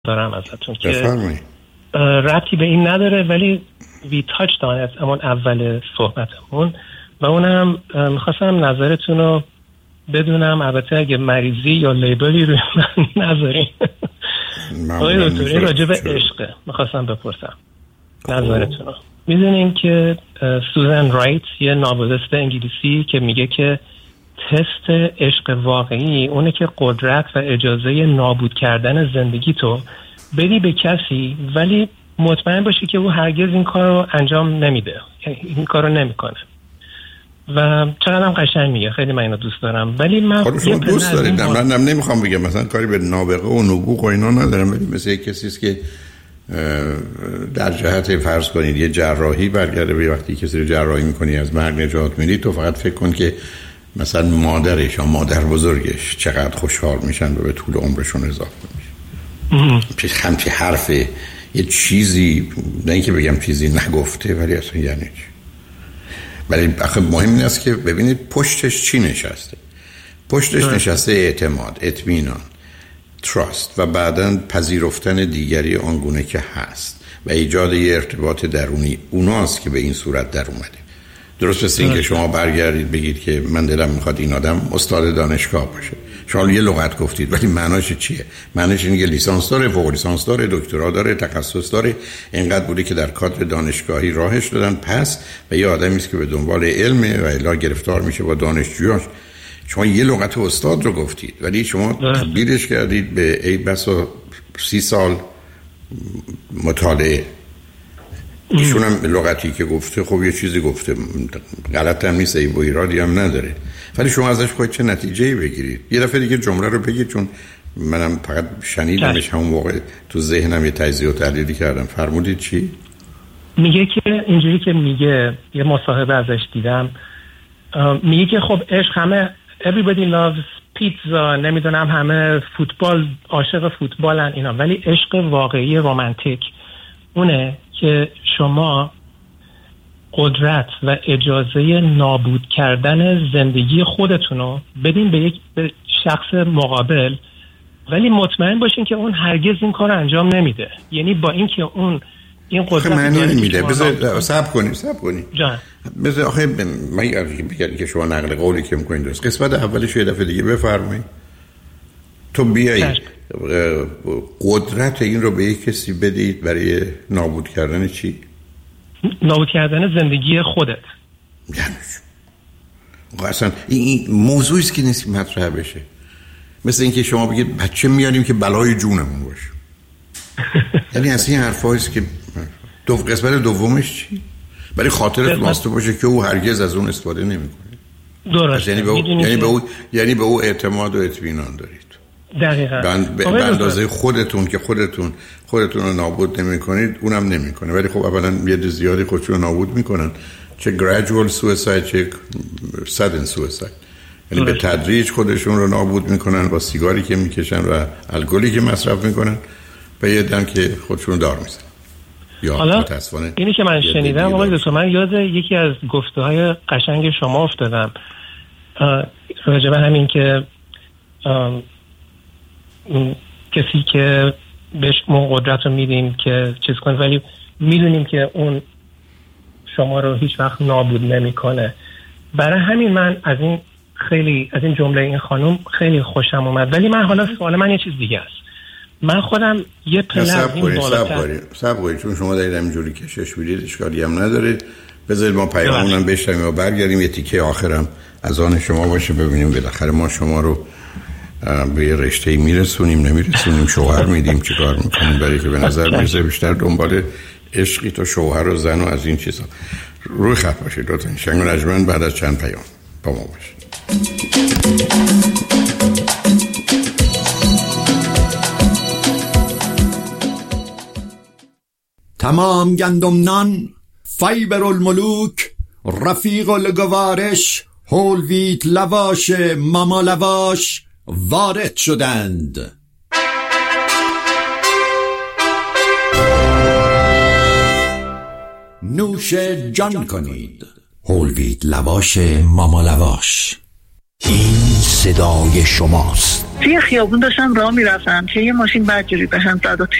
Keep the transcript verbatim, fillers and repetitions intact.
دارم ازتون که بفرمایید. ربطی به این نداره ولی وی تاچ دان همون اول صحبتمون و اونم میخواستم نظرتون رو بدونم، البته اگه مریضی یا لیبلی روی من نذارین. آقای دکتر این راجع به عشقه میخواستم بپرسم نظرتون رو. میدونین که سوزن رایت یه ناولست انگلیسی که میگه که تست عشق واقعی اونه که قدرت و اجازه نابود کردن زندگی تو بدی به کسی ولی مطمئن باشی که او هرگز این کار رو انجام نمیده، یعنی این کار رو نمیکنه. و چقدر هم قشنگ میگه، خیلی من اینو دوست دارم. ولی من خودشون دوست دارید، من هم نمیخوام بگم مثلا کاری به نابغه و نبوغ و اینا ندارم، ولی مثل یک کسیست که در جهت فرض کنید یه جراحی برگرده به وقتی کسی رو جراحی میکنی از مرگ نجات میدی، تو فقط فکر کن که مثلا مادرش یا مادر بزرگش چقدر خوشحال میشن و به طول عمرشون اضافه میشه. پیش همچی حرفه یه چیزی، نه اینکه بگم چیزی نگفته ولی اصلا یعنی چی. ولی آخه مهم این است که ببینید پشتش چی نشسته. پشتش نشسته اعتماد، اطمینان، تراست و بعداً پذیرفتن دیگری آنگونه که هست و ایجاد یه ارتباط درونی. اوناست که به این صورت در اومده. درست مثل این که شما برگردید بگید که من دلم میخواد این آدم استاد دانشگاه باشه. شما یه لغت گفتید ولی معناش چیه؟ معناش اینه که لیسانس داره، فوق لیسانس داره، دکترا داره، تخصص داره. اینقدر بوده که در کادر دانشگاهی راهش دادن پس و یه آدمی است که به دنبال علمه و الا گرفتار میشه با دانشجویاش. شما یه لغت استاد رو گفتید ولی شما تبدیلش کردید به ای بسا سی سال مطالعه. ایشون هم لغتی که گفته خب یه چیزی گفته، غلط هم نیست، عیب و ایرادی هم نداره، ولی شما ازش خواهید چه نتیجه‌ای بگیرید. یه دفعه دیگه جمله رو بگید، چون منم فقط شنیدمش همون موقع تو ذهنم یه تجزیه و تحلیلی کردم. فرمودید چی؟ میگه که اینجوری که میگه، یه مصاحبه ازش دیدم، میگه که خب عشق همه everybody loves پیتزا، نمیدونم همه فوتبال، عاشق فوتبالن اینا، ولی عشق واقعی رمانتیک اونه که شما قدرت و اجازه نابود کردن زندگی خودتونو بدین به یک به شخص مقابل ولی مطمئن باشین که اون هرگز این کار انجام نمیده. یعنی با اینکه اون این قدرت معنی نمیده. بذار صبر کنید صبر کنید جان. بذار آخه من بگم که شما نقل قولی که میکنید درست. قسمت اولش یه دفعه دیگه بفرمایید. تو بیایی قدرت این رو به یک کسی بدید برای نابود کردن چی؟ نابود کردن زندگی خودت. یعنی اصلا این, این موضوعی است که نیست مطرح بشه. مثل اینکه شما بگید بچه میاریم که بلای جونمون باشه. یعنی اصلا این حرفایی است که دو قسمت دومش چی؟ برای خاطرت واسطه باشه که او هرگز از اون استفاده نمیکنه. درست. یعنی به او یعنی به او یعنی به او اعتماد و اطمینان دارید. دقیقاً. بند به اندازه خودتون که خودتون خودتون رو نابود نمی‌کنید اونم نمی‌کنه. ولی خب اولا یه زیادی خودشون رو نابود می‌کنن، چه gradual suicide چه sudden suicide. یعنی به تدریج خودشون رو نابود می‌کنن با سیگاری که می‌کشن و الکلی که مصرف می‌کنن و یه دم که خودشون دار می‌زنن. یا حالا اینی که من شنیدم آقای دکتر، من یاد یکی از گفته‌های قشنگ شما افتادم راجع به همین که کسی که بهش ما قدرت رو میدیم که چیز کنه ولی میدونیم که اون شما رو هیچ وقت نابود نمیکنه. برای همین من از این خیلی از این جمله این خانم خیلی خوشم اومد. ولی من حالا سوال من یه چیز دیگه است. من خودم یه پلن این بالاتر سب کنید چون شما دارید همینجوری کشش میدید اشکالی هم ندارید. بذارید ما پیامونم بشنویم و برگردیم. یه تیکه آخرم از آن شما باشه ببینیم بالاخره ما شما رو به یه رشته‌ای میرسونیم نمیرسونیم، شوهر میدیم چی کار میکنیم، برای که به نظر میرسه بیشتر دنبال عشقی تو شوهر و زن و از این چیزا. روی خط باشید لطفاً. شنگ نجمن بعد از چند پیام با ما باشید. تمام گندم نان، فیبر الملوک، رفیق الگوارش، هول ویت لواش، ماما لواش وارد شدند. نوش جان کنید. هول ویت لواش، ماما لواش. این صدای شماست. توی خیابون داشتم راه میرفتم که یه ماشین بدجوری به هم زد و